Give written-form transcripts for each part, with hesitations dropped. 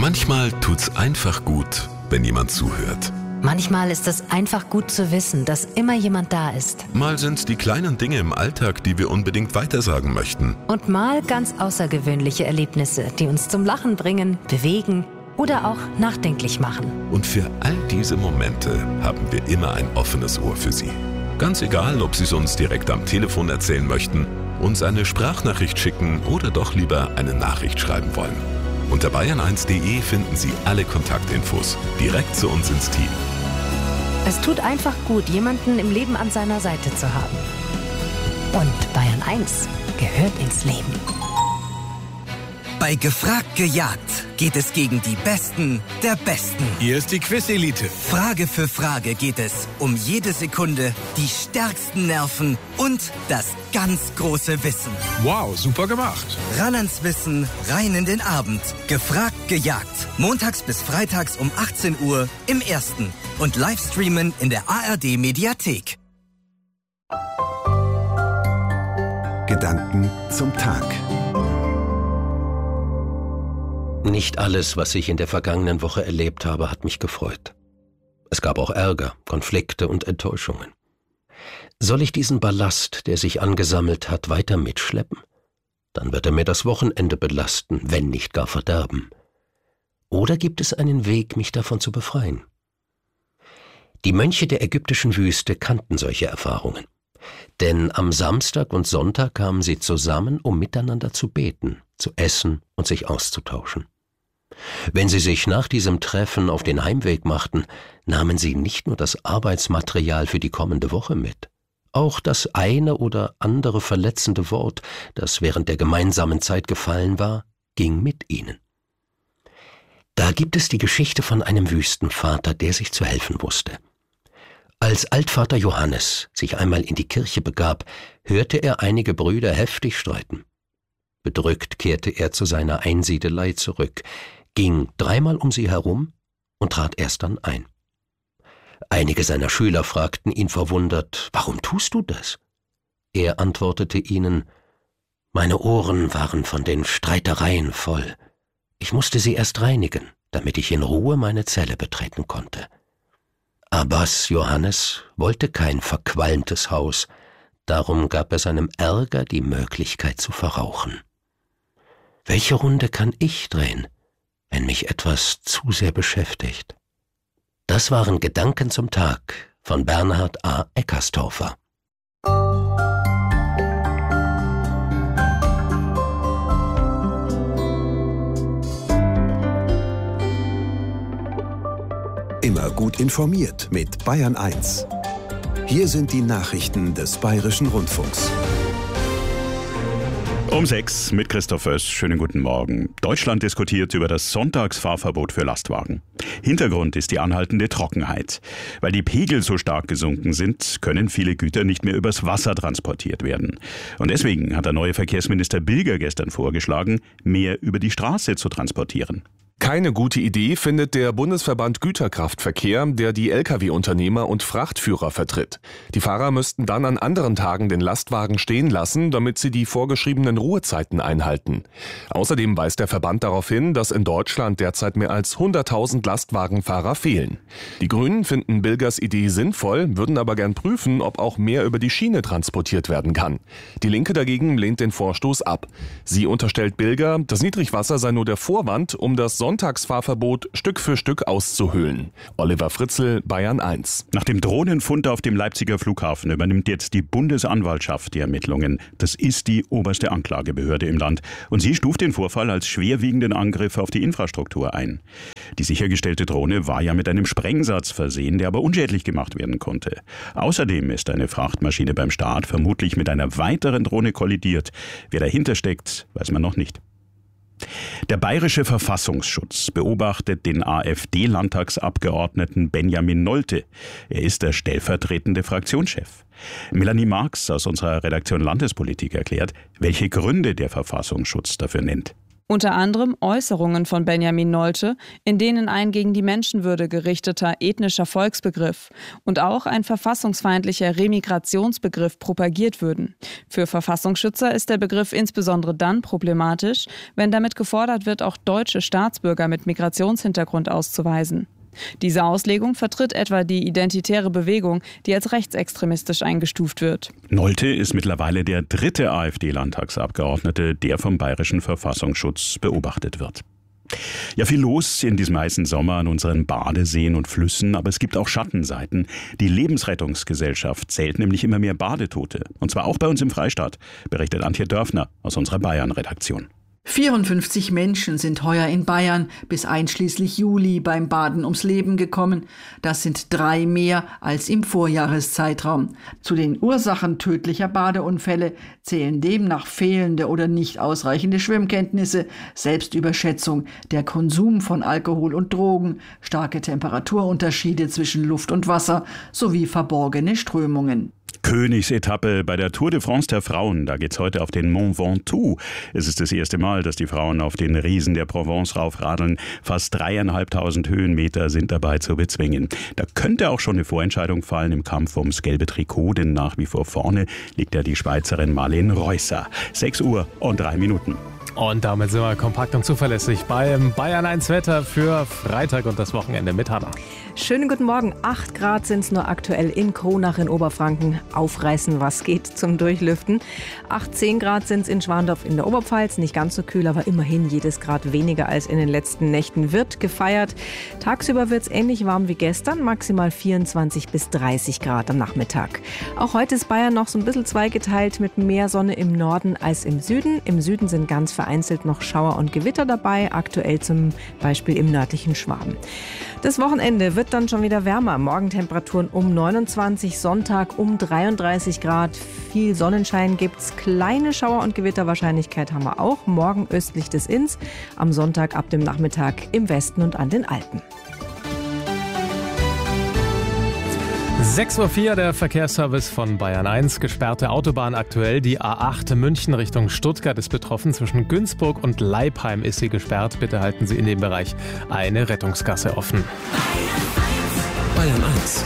Manchmal tut's einfach gut, wenn jemand zuhört. Manchmal ist es einfach gut zu wissen, dass immer jemand da ist. Mal sind's die kleinen Dinge im Alltag, die wir unbedingt weitersagen möchten. Und mal ganz außergewöhnliche Erlebnisse, die uns zum Lachen bringen, bewegen oder auch nachdenklich machen. Und für all diese Momente haben wir immer ein offenes Ohr für Sie. Ganz egal, ob Sie es uns direkt am Telefon erzählen möchten, uns eine Sprachnachricht schicken oder doch lieber eine Nachricht schreiben wollen. Unter bayern1.de finden Sie alle Kontaktinfos direkt zu uns ins Team. Es tut einfach gut, jemanden im Leben an seiner Seite zu haben. Und Bayern 1 gehört ins Leben. Bei Gefragt gejagt geht es gegen die Besten der Besten. Hier ist die Quiz-Elite. Frage für Frage geht es um jede Sekunde, die stärksten Nerven und das ganz große Wissen. Wow, super gemacht. Ran ans Wissen, rein in den Abend. Gefragt gejagt. Montags bis freitags um 18 Uhr im Ersten. Und Livestreamen in der ARD-Mediathek. Gedanken zum Tag. Nicht alles, was ich in der vergangenen Woche erlebt habe, hat mich gefreut. Es gab auch Ärger, Konflikte und Enttäuschungen. Soll ich diesen Ballast, der sich angesammelt hat, weiter mitschleppen? Dann wird er mir das Wochenende belasten, wenn nicht gar verderben. Oder gibt es einen Weg, mich davon zu befreien? Die Mönche der ägyptischen Wüste kannten solche Erfahrungen. Denn am Samstag und Sonntag kamen sie zusammen, um miteinander zu beten, zu essen und sich auszutauschen. Wenn sie sich nach diesem Treffen auf den Heimweg machten, nahmen sie nicht nur das Arbeitsmaterial für die kommende Woche mit. Auch das eine oder andere verletzende Wort, das während der gemeinsamen Zeit gefallen war, ging mit ihnen. Da gibt es die Geschichte von einem Wüstenvater, der sich zu helfen wusste. Als Altvater Johannes sich einmal in die Kirche begab, hörte er einige Brüder heftig streiten. Bedrückt kehrte er zu seiner Einsiedelei zurück, ging dreimal um sie herum und trat erst dann ein. Einige seiner Schüler fragten ihn verwundert, »Warum tust du das?« Er antwortete ihnen, »Meine Ohren waren von den Streitereien voll. Ich musste sie erst reinigen, damit ich in Ruhe meine Zelle betreten konnte.« Abbas Johannes wollte kein verqualmtes Haus, darum gab er seinem Ärger die Möglichkeit zu verrauchen. Welche Runde kann ich drehen, wenn mich etwas zu sehr beschäftigt? Das waren Gedanken zum Tag von Bernhard A. Eckerstorfer. Immer gut informiert mit Bayern 1. Hier sind die Nachrichten des Bayerischen Rundfunks. Um 6 mit Christoph Oess. Schönen guten Morgen. Deutschland diskutiert über das Sonntagsfahrverbot für Lastwagen. Hintergrund ist die anhaltende Trockenheit. Weil die Pegel so stark gesunken sind, können viele Güter nicht mehr übers Wasser transportiert werden. Und deswegen hat der neue Verkehrsminister Bilger gestern vorgeschlagen, mehr über die Straße zu transportieren. Keine gute Idee findet der Bundesverband Güterkraftverkehr, der die Lkw-Unternehmer und Frachtführer vertritt. Die Fahrer müssten dann an anderen Tagen den Lastwagen stehen lassen, damit sie die vorgeschriebenen Ruhezeiten einhalten. Außerdem weist der Verband darauf hin, dass in Deutschland derzeit mehr als 100.000 Lastwagenfahrer fehlen. Die Grünen finden Bilgers Idee sinnvoll, würden aber gern prüfen, ob auch mehr über die Schiene transportiert werden kann. Die Linke dagegen lehnt den Vorstoß ab. Sie unterstellt Bilger, das Niedrigwasser sei nur der Vorwand, um das Sonntagsfahrverbot Stück für Stück auszuhöhlen. Oliver Fritzl, Bayern 1. Nach dem Drohnenfund auf dem Leipziger Flughafen übernimmt jetzt die Bundesanwaltschaft die Ermittlungen. Das ist die oberste Anklagebehörde im Land. Und sie stuft den Vorfall als schwerwiegenden Angriff auf die Infrastruktur ein. Die sichergestellte Drohne war ja mit einem Sprengsatz versehen, der aber unschädlich gemacht werden konnte. Außerdem ist eine Frachtmaschine beim Start vermutlich mit einer weiteren Drohne kollidiert. Wer dahinter steckt, weiß man noch nicht. Der Bayerische Verfassungsschutz beobachtet den AfD-Landtagsabgeordneten Benjamin Nolte. Er ist der stellvertretende Fraktionschef. Melanie Marx aus unserer Redaktion Landespolitik erklärt, welche Gründe der Verfassungsschutz dafür nennt. Unter anderem Äußerungen von Benjamin Nolte, in denen ein gegen die Menschenwürde gerichteter ethnischer Volksbegriff und auch ein verfassungsfeindlicher Remigrationsbegriff propagiert würden. Für Verfassungsschützer ist der Begriff insbesondere dann problematisch, wenn damit gefordert wird, auch deutsche Staatsbürger mit Migrationshintergrund auszuweisen. Diese Auslegung vertritt etwa die Identitäre Bewegung, die als rechtsextremistisch eingestuft wird. Nolte ist mittlerweile der 3. AfD-Landtagsabgeordnete, der vom Bayerischen Verfassungsschutz beobachtet wird. Ja, viel los in diesem heißen Sommer an unseren Badeseen und Flüssen, aber es gibt auch Schattenseiten. Die Lebensrettungsgesellschaft zählt nämlich immer mehr Badetote. Und zwar auch bei uns im Freistaat, berichtet Antje Dörfner aus unserer Bayern-Redaktion. 54 Menschen sind heuer in Bayern bis einschließlich Juli beim Baden ums Leben gekommen. Das sind 3 mehr als im Vorjahreszeitraum. Zu den Ursachen tödlicher Badeunfälle zählen demnach fehlende oder nicht ausreichende Schwimmkenntnisse, Selbstüberschätzung, der Konsum von Alkohol und Drogen, starke Temperaturunterschiede zwischen Luft und Wasser sowie verborgene Strömungen. Königsetappe bei der Tour de France der Frauen. Da geht's heute auf den Mont Ventoux. Es ist das erste Mal, dass die Frauen auf den Riesen der Provence raufradeln. Fast 3.500 Höhenmeter sind dabei zu bezwingen. Da könnte auch schon eine Vorentscheidung fallen im Kampf ums gelbe Trikot, denn nach wie vor vorne liegt ja die Schweizerin Marlene Reusser. 6 Uhr und 3 Minuten. Und damit sind wir kompakt und zuverlässig beim Bayern 1 Wetter für Freitag und das Wochenende mit Hanna. Schönen guten Morgen. 8 Grad sind es nur aktuell in Kronach in Oberfranken. Aufreißen, was geht zum Durchlüften. 10 Grad sind es in Schwandorf in der Oberpfalz. Nicht ganz so kühl, aber immerhin jedes Grad weniger als in den letzten Nächten. Wird gefeiert. Tagsüber wird es ähnlich warm wie gestern. Maximal 24 bis 30 Grad am Nachmittag. Auch heute ist Bayern noch so ein bisschen zweigeteilt mit mehr Sonne im Norden als im Süden. Im Süden sind ganz vereinzelt noch Schauer und Gewitter dabei. Aktuell zum Beispiel im nördlichen Schwaben. Das Wochenende wird dann schon wieder wärmer. Morgentemperaturen um 29, Sonntag um 33 Grad. Viel Sonnenschein gibt's. Kleine Schauer- und Gewitterwahrscheinlichkeit haben wir auch. Morgen östlich des Inns. Am Sonntag ab dem Nachmittag im Westen und an den Alpen. 6.04 Uhr, der Verkehrsservice von Bayern 1. Gesperrte Autobahn aktuell. Die A8 München Richtung Stuttgart ist betroffen. Zwischen Günzburg und Leipheim ist sie gesperrt. Bitte halten Sie in dem Bereich eine Rettungsgasse offen. Bayern 1.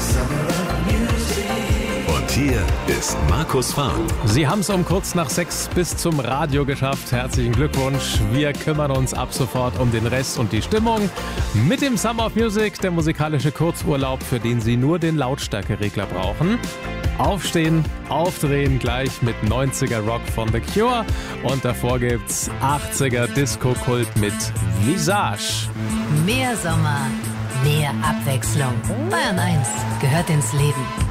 Und hier ist Markus Farn. Sie haben es um kurz nach 6 bis zum Radio geschafft. Herzlichen Glückwunsch. Wir kümmern uns ab sofort um den Rest und die Stimmung. Mit dem Summer of Music, der musikalische Kurzurlaub, für den Sie nur den Lautstärkeregler brauchen. Aufstehen, aufdrehen, gleich mit 90er Rock von The Cure. Und davor gibt's 80er Disco-Kult mit Visage. Mehr Sommer, mehr Abwechslung. Bayern 1 gehört ins Leben.